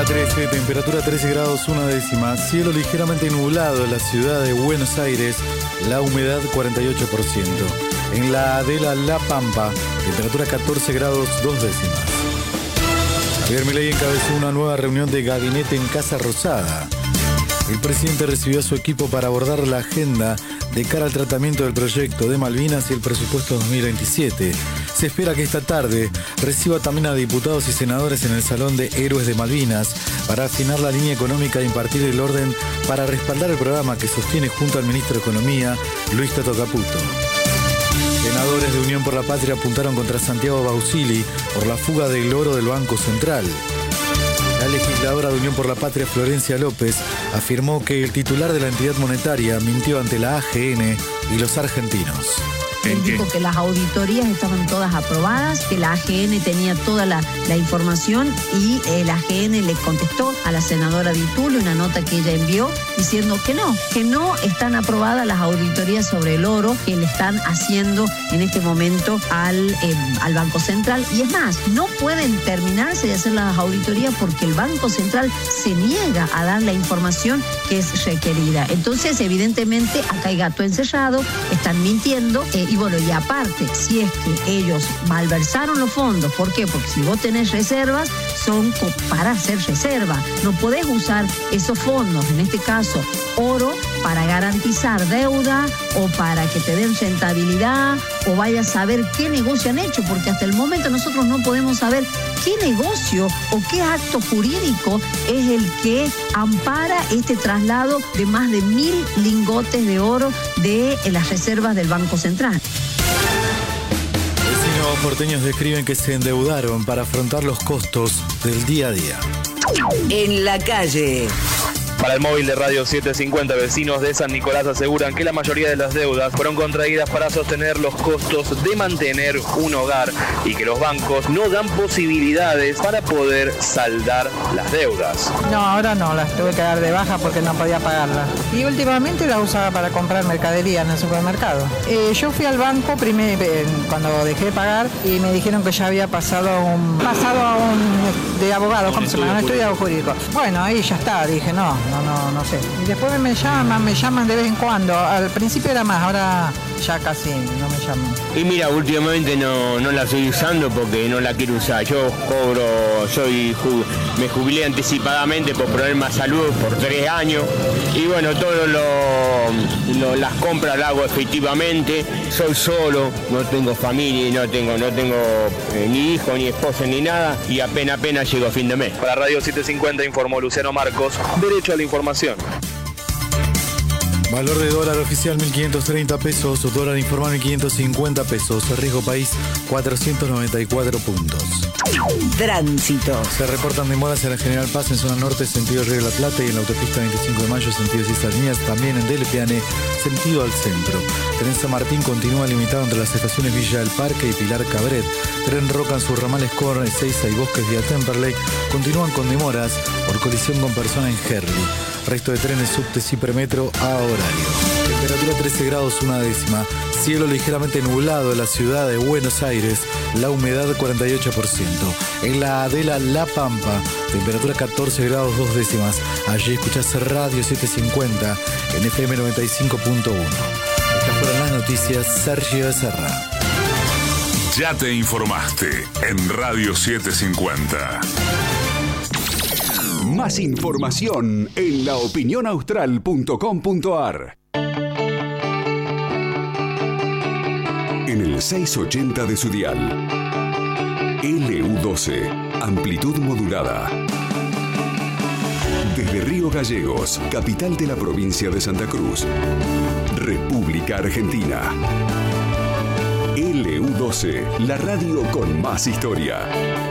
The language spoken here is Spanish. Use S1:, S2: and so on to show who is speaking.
S1: Hora 13, temperatura 13 grados 1 décima, cielo ligeramente nublado en la ciudad de Buenos Aires, la humedad 48%. En la Adela La Pampa, temperatura 14 grados 2 décimas. Javier Milei encabezó una nueva reunión de gabinete en Casa Rosada. El presidente recibió a su equipo para abordar la agenda de cara al tratamiento del proyecto de Malvinas y el presupuesto 2027. Se espera que esta tarde reciba también a diputados y senadores en el Salón de Héroes de Malvinas para afinar la línea económica e impartir el orden para respaldar el programa que sostiene junto al ministro de Economía, Luis Tato Caputo. Senadores de Unión por la Patria apuntaron contra Santiago Bausili por la fuga del oro del Banco Central. La legisladora de Unión por la Patria, Florencia López, afirmó que el titular de la entidad monetaria mintió ante la AGN y los argentinos.
S2: Él dijo que las auditorías estaban todas aprobadas, que la AGN tenía toda la información y la AGN le contestó a la senadora Di Tulio una nota que ella envió diciendo que no están aprobadas las auditorías sobre el oro que le están haciendo en este momento al Banco Central. Y es más, no pueden terminarse de hacer las auditorías porque el Banco Central se niega a dar la información que es requerida. Entonces, evidentemente, acá hay gato encerrado, están mintiendo. Y bueno, y aparte, si es que ellos malversaron los fondos, ¿por qué? Porque si vos tenés reservas, son para hacer reserva. No podés usar esos fondos, en este caso oro, para garantizar deuda o para que te den rentabilidad o vaya a saber qué negocio han hecho, porque hasta el momento nosotros no podemos saber qué negocio o qué acto jurídico es el que ampara este traslado de más de 1.000 lingotes de oro de las reservas del Banco Central.
S1: Vecinos porteños describen que se endeudaron para afrontar los costos del día a día.
S3: En la calle.
S4: Para el móvil de Radio 750, vecinos de San Nicolás aseguran que la mayoría de las deudas fueron contraídas para sostener los costos de mantener un hogar y que los bancos no dan posibilidades para poder saldar las deudas.
S5: No, ahora no, las tuve que dar de baja porque no podía pagarlas. Y últimamente las usaba para comprar mercadería en el supermercado. Yo fui al banco primero cuando dejé de pagar y me dijeron que ya había pasado a un de abogado, ¿cómo se llama? Un estudio jurídico. Bueno, ahí ya está, dije no sé. Y después me llaman de vez en cuando. Al principio era más, ahora ya casi no me llaman.
S6: Y mira, últimamente no la estoy usando porque no la quiero usar. Yo me jubilé anticipadamente por problemas de salud por 3 años. Y bueno, todo las compras las hago efectivamente. Soy solo, no tengo familia, no tengo ni hijo, ni esposa, ni nada. Y apenas llego a fin de mes.
S4: Para Radio 750 informó Luciano Marcos, Derecho a la Información.
S1: Valor de dólar oficial 1.530 pesos, dólar informal 1.550 pesos, riesgo país 494 puntos.
S3: Tránsito.
S1: Se reportan demoras en la General Paz en zona norte, sentido Río de la Plata, y en la autopista 25 de mayo, sentido Cisas Líneas, también en Delepiane, sentido al centro. Tren San Martín continúa limitado entre las estaciones Villa del Parque y Pilar Cabret. Tren Roca en sus ramales Corre, Ezeiza y Bosques vía Temperley continúan con demoras por colisión con persona en Herli. Resto de trenes subte y premetro a horario. Temperatura 13 grados 1 décima. Cielo ligeramente nublado en la ciudad de Buenos Aires. La humedad 48%. En la Adela La Pampa, temperatura 14 grados 2 décimas. Allí escuchás Radio 750 en FM 95.1. Estas fueron las noticias. Sergio Becerra.
S7: Ya te informaste en Radio 750.
S8: Más información en laopinionaustral.com.ar. En el 680 de su dial. LU12, amplitud modulada. Desde Río Gallegos, capital de la provincia de Santa Cruz. República Argentina. LU12, la radio con más historia.